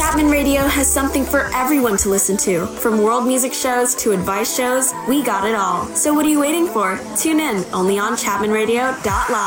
Chapman Radio has something for everyone to listen to. From world music shows to advice shows, we got it all. So what are you waiting for? Tune in only on ChapmanRadio.live.